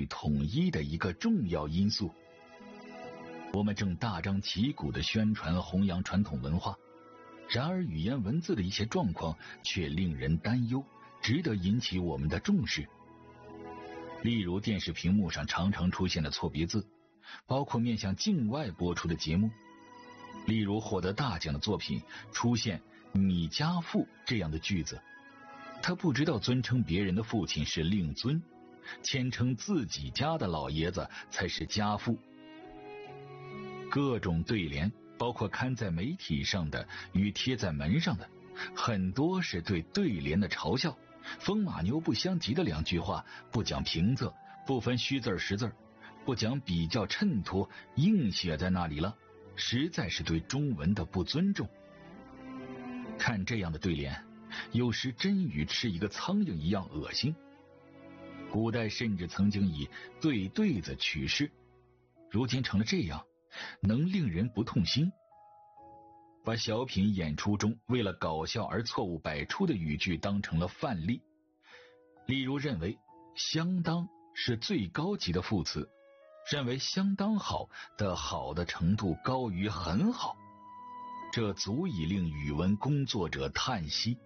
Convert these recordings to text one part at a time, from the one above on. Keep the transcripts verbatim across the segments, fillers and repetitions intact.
绪统一的一个重要因素。我们正大张旗鼓地宣传弘扬传统文化，然而语言文字的一些状况却令人担忧，值得引起我们的重视。例如电视屏幕上常常出现的错别字，包括面向境外播出的节目。例如获得大奖的作品出现你家父这样的句子，他不知道尊称别人的父亲是令尊，谦称自己家的老爷子才是家父。各种对联，包括刊在媒体上的与贴在门上的，很多是对对联的嘲笑，风马牛不相及的两句话，不讲平仄，不分虚字实字，不讲比较衬托，硬写在那里了，实在是对中文的不尊重。看这样的对联，有时真与吃一个苍蝇一样恶心。古代甚至曾经以对对子取士，如今成了这样，能令人不痛心。把小品演出中为了搞笑而错误百出的语句当成了范例，例如认为相当是最高级的副词，认为相当好的好的程度高于很好，这足以令语文工作者叹息。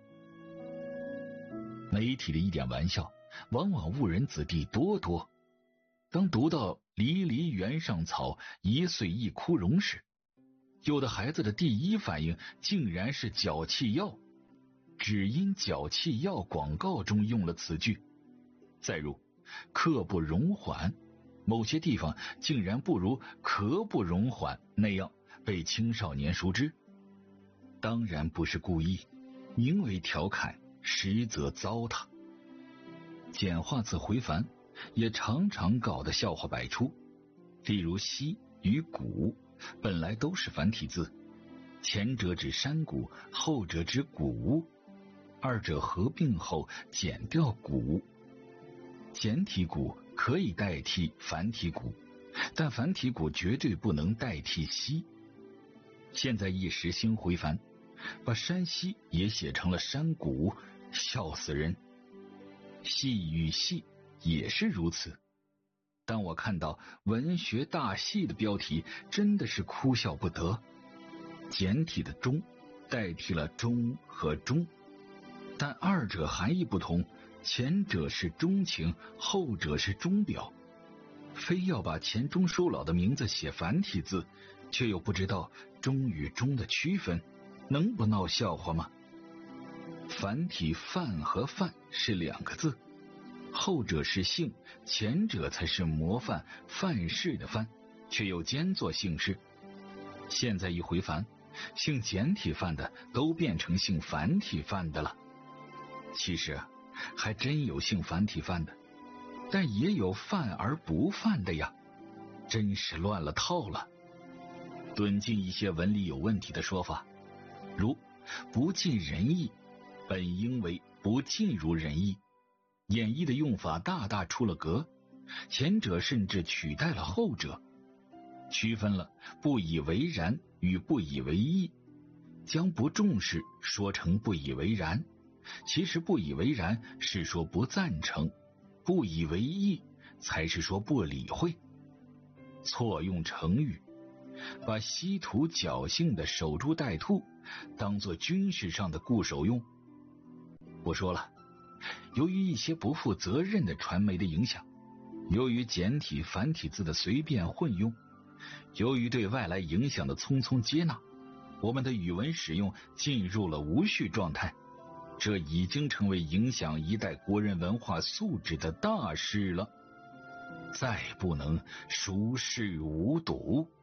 媒体的一点玩笑往往误人子弟多多。当读到离离原上草，一岁一枯荣时，有的孩子的第一反应竟然是脚气药，只因脚气药广告中用了此句。再如刻不容缓，某些地方竟然不如咳不容缓那样被青少年熟知。当然不是故意，名为调侃，实则糟蹋。简化字回繁也常常搞得笑话百出，例如溪与谷本来都是繁体字，前者指山谷，后者指谷物，二者合并后减掉谷。简体谷可以代替繁体谷，但繁体谷绝对不能代替溪。现在一时兴回繁，把山溪也写成了山谷，笑死人。戏与戏也是如此。当我看到文学大戏的标题，真的是哭笑不得。简体的钟代替了钟和钟，但二者含义不同，前者是钟情，后者是钟表。非要把钱钟书老的名字写繁体字，却又不知道钟与钟的区分，能不闹笑话吗？繁体范和范是两个字，后者是姓，前者才是模范范式的范，却又兼作姓氏。现在一回繁，姓简体范的都变成姓繁体范的了。其实还真有姓繁体范的，但也有范而不范的呀，真是乱了套了。敦进一些文理有问题的说法，如不尽人意，本应为不尽如人意，演绎的用法大大出了格，前者甚至取代了后者，区分了不以为然与不以为意，将不重视说成不以为然，其实不以为然是说不赞成，不以为意才是说不理会。错用成语，把稀土侥幸的守株待兔当作军事上的固守用。我说了，由于一些不负责任的传媒的影响，由于简体繁体字的随便混用，由于对外来影响的匆匆接纳，我们的语文使用进入了无序状态，这已经成为影响一代国人文化素质的大事了，再不能熟视无睹。